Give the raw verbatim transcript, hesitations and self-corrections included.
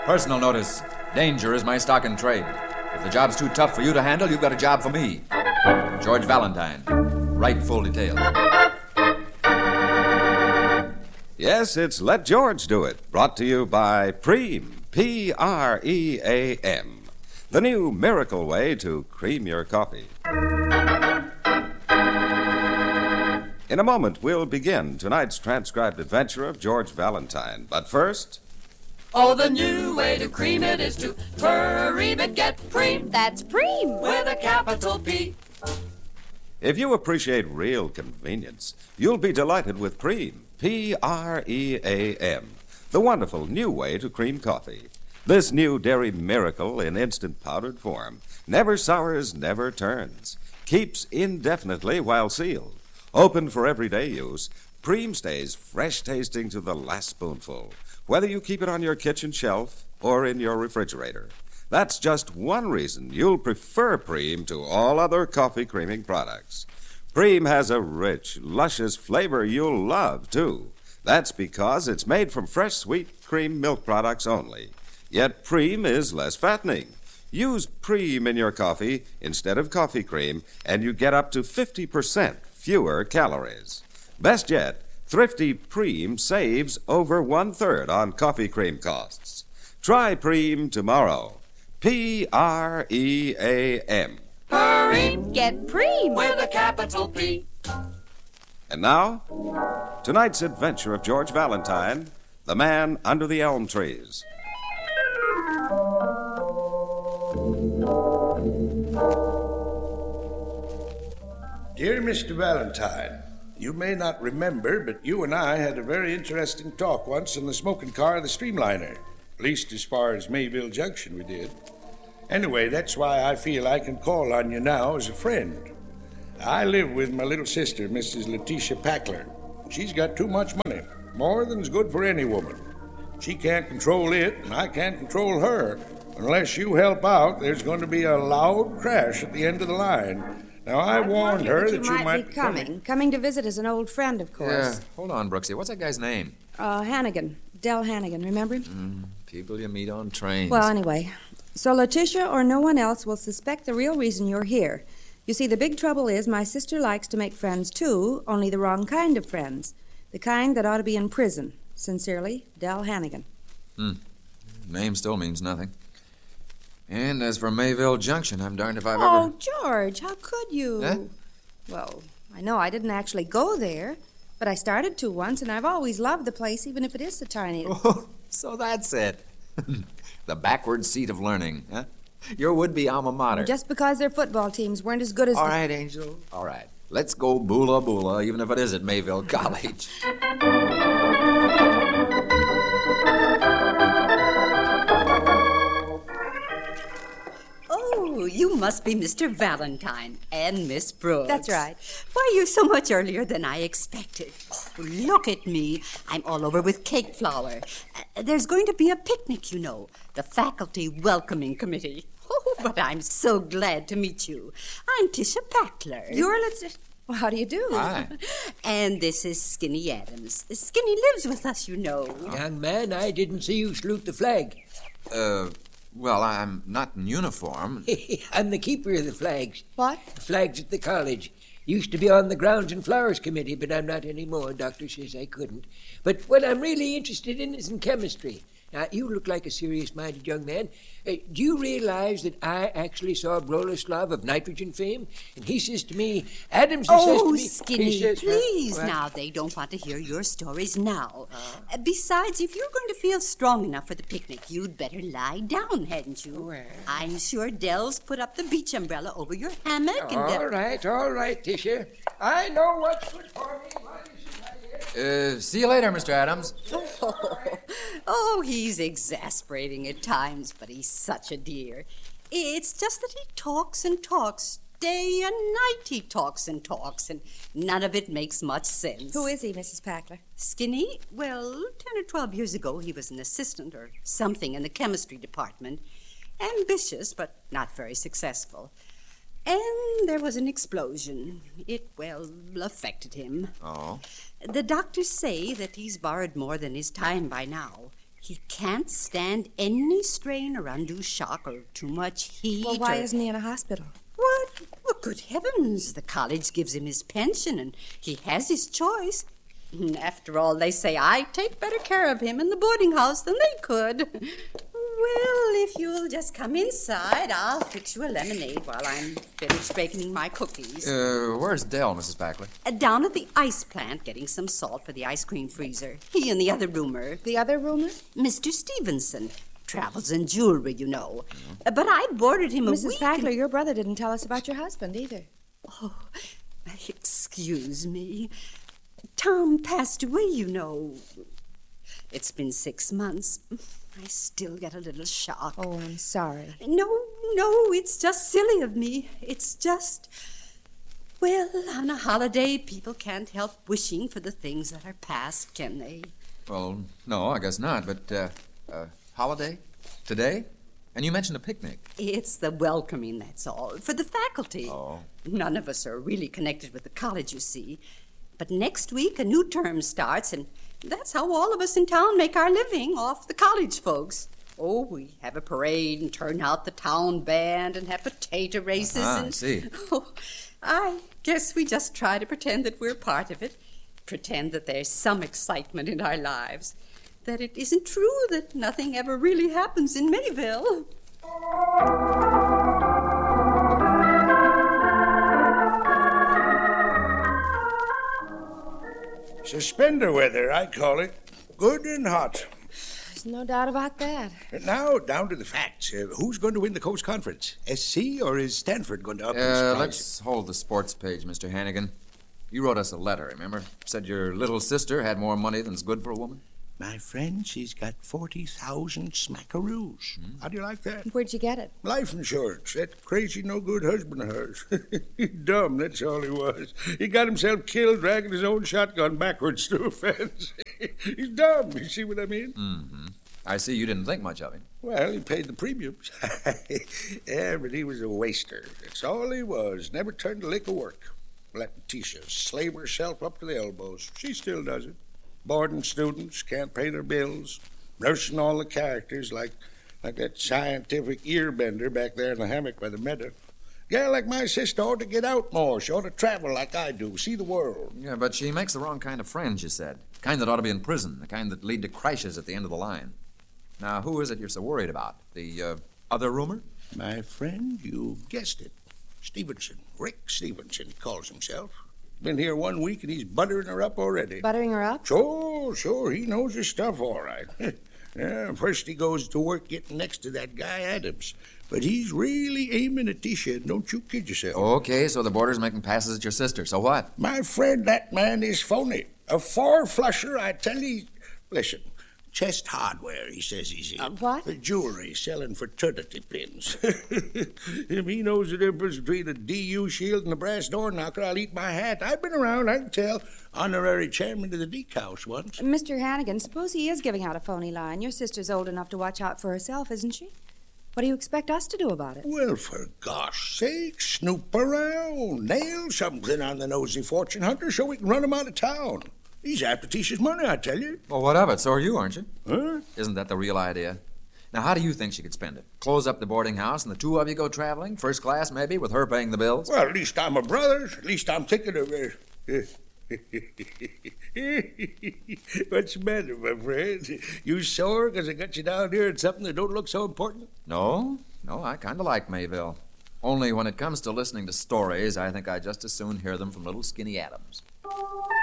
Personal notice. Danger is my stock in trade. If the job's too tough for you to handle, you've got a job for me. George Valentine. Write full details. Yes, it's Let George Do It, brought to you by Preem, P R E A M, the new miracle way to cream your coffee. In a moment, we'll begin tonight's transcribed adventure of George Valentine. But first... Oh, the new way to cream it is to Preem it, get Preem. That's Preem. With a capital P. If you appreciate real convenience, you'll be delighted with Preem, P R E A M, the wonderful new way to cream coffee. This new dairy miracle in instant powdered form never sours, never turns, keeps indefinitely while sealed. Open for everyday use, Preem stays fresh tasting to the last spoonful, whether you keep it on your kitchen shelf or in your refrigerator. That's just one reason you'll prefer Preem to all other coffee creaming products. Preem has a rich, luscious flavor you'll love, too. That's because it's made from fresh, sweet cream milk products only. Yet Preem is less fattening. Use Preem in your coffee instead of coffee cream, and you get up to fifty percent fewer calories. Best yet, Thrifty Preem saves over one-third on coffee cream costs. Try Preem tomorrow. P R E A M. Preem. Get Preem. With a capital P. And now, tonight's adventure of George Valentine, the man under the elm trees. Dear Mister Valentine, you may not remember, but you and I had a very interesting talk once in the smoking car of the Streamliner. At least as far as Mayville Junction we did. Anyway, that's why I feel I can call on you now as a friend. I live with my little sister, Missus Letitia Packler. She's got too much money, more than's good for any woman. She can't control it, and I can't control her. Unless you help out, there's going to be a loud crash at the end of the line. Now, I, I warned her that, you you might, might be coming. coming. Coming to visit as an old friend, of course. Yeah, hold on, Brooksy. What's that guy's name? Uh, Hannigan. Del Hannigan, remember him? Mm, people you meet on trains. Well, anyway, so Letitia or no one else will suspect the real reason you're here. You see, the big trouble is my sister likes to make friends, too, only the wrong kind of friends. The kind that ought to be in prison. Sincerely, Del Hannigan. Hmm. Name still means nothing. And as for Mayville Junction, I'm darned if I've oh, ever... Oh, George, how could you? Eh? Well, I know I didn't actually go there, but I started to once, and I've always loved the place, even if it is so tiny. Oh, so that's it. The backward seat of learning, huh? Your would-be alma mater. Just because their football teams weren't as good as... All the... right, Angel. All right. Let's go boola boola, even if it is at Mayville College. Oh, you must be Mister Valentine and Miss Brooks. That's right. Why, you're so much earlier than I expected. Oh, look at me. I'm all over with cake flour. Uh, there's going to be a picnic, you know. The faculty welcoming committee. Oh, but I'm so glad to meet you. I'm Tisha Packler. You're Let's... Well, how do you do? Hi. And this is Skinny Adams. Skinny lives with us, you know. Young man, I didn't see you salute the flag. Uh, well, I'm not in uniform. I'm the keeper of the flags. What? The flags at the college. Used to be on the Grounds and Flowers Committee, but I'm not anymore. Doctor says I couldn't. But what I'm really interested in is in chemistry. Now, you look like a serious-minded young man. Uh, do you realize that I actually saw Bronislav of nitrogen fame? And he says to me, Adams, he oh, says to me... Skinny, says, please, uh, now, they don't want to hear your stories now. Uh, besides, if you're going to feel strong enough for the picnic, you'd better lie down, hadn't you? Well. I'm sure Dell's put up the beach umbrella over your hammock. and All right, all right, Tisha. I know what's good for me. What is Uh, see you later, Mister Adams. Oh, oh, he's exasperating at times, but he's such a dear. It's just that he talks and talks. Day and night he talks and talks, and none of it makes much sense. Who is he, Missus Packler? Skinny? Well, ten or twelve years ago, he was an assistant or something in the chemistry department. Ambitious, but not very successful. And there was an explosion. It, well, affected him. Oh? The doctors say that he's borrowed more than his time by now. He can't stand any strain or undue shock or too much heat. Well, why or... isn't he in a hospital? What? Well, good heavens. The college gives him his pension, and he has his choice. And after all, they say I take better care of him in the boarding house than they could. Well, if you'll just come inside, I'll fix you a lemonade while I'm finished baking my cookies. Uh, where's Dell, Missus Packley? Uh, down at the ice plant getting some salt for the ice cream freezer. He and the other roomer. The other roomer? Mister Stevenson. Travels in jewelry, you know. Uh, but I boarded him a Missus week... Packley, and- your brother didn't tell us about your husband either. Oh, excuse me. Tom passed away, you know. It's been six months. I still get a little shock. Oh, I'm sorry. No, no, it's just silly of me. It's just... Well, on a holiday, people can't help wishing for the things that are past, can they? Well, no, I guess not, but, uh, uh, holiday? Today? And you mentioned a picnic. It's the welcoming, that's all. For the faculty. Oh. None of us are really connected with the college, you see. But next week, a new term starts, and that's how all of us in town make our living, off the college folks. Oh, we have a parade and turn out the town band and have potato races. Ah, and... I see. Oh, I guess we just try to pretend that we're part of it. Pretend that there's some excitement in our lives. That it isn't true that nothing ever really happens in Mayville. Suspender weather, I call it. Good and hot. There's no doubt about that. And now, down to the facts. Uh, who's going to win the Coast Conference? S C or is Stanford going to up and Uh, surprise let's hold the sports page, Mister Hannigan. You wrote us a letter, remember? Said your little sister had more money than's good for a woman. My friend, she's got forty thousand smackaroos. Hmm? How do you like that? Where'd you get it? Life insurance. That crazy, no-good husband of hers. He's dumb, that's all he was. He got himself killed dragging his own shotgun backwards through a fence. He's dumb, you see what I mean? Mm-hmm. I see you didn't think much of him. Well, he paid the premiums. Yeah, but he was a waster. That's all he was. Never turned a lick of work. Let Tisha slave herself up to the elbows. She still does it. Boarding students, can't pay their bills, nursing all the characters like like that scientific earbender back there in the hammock by the meadow. Gal like my sister ought to get out more. She ought to travel like I do, see the world. Yeah, but she makes the wrong kind of friends, you said. The kind that ought to be in prison, the kind that lead to crashes at the end of the line. Now, who is it you're so worried about? The uh, other rumor? My friend, you guessed it. Stevenson. Rick Stevenson, he calls himself. Been here one week and he's buttering her up already. Buttering her up? Sure, sure. He knows his stuff all right. Yeah, first he goes to work getting next to that guy Adams. But he's really aiming at Tisha, don't you kid yourself. Okay, so the boarder's making passes at your sister. So what? My friend, that man is phony. A four-flusher, I tell you. Listen, Chest Hardware, he says he's in. Uh, what? The jewelry selling fraternity pins. If he knows the difference between a D U shield and a brass door knocker, I'll eat my hat. I've been around, I can tell. Honorary chairman of the Deke House once. Mister Hannigan, suppose he is giving out a phony line. Your sister's old enough to watch out for herself, isn't she? What do you expect us to do about it? Well, for gosh sake, snoop around. Nail something on the nosy fortune hunter so we can run him out of town. He's after Tisha's money, I tell you. Well, what of it? So are you, aren't you? Huh? Isn't that the real idea? Now, how do you think she could spend it? Close up the boarding house and the two of you go traveling? First class, maybe, with her paying the bills? Well, at least I'm a brother. At least I'm thinking of her. What's the matter, my friend? You sore because I got you down here in something that don't look so important? No, no, I kind of like Mayville. Only when it comes to listening to stories, I think I just as soon hear them from little skinny Adams.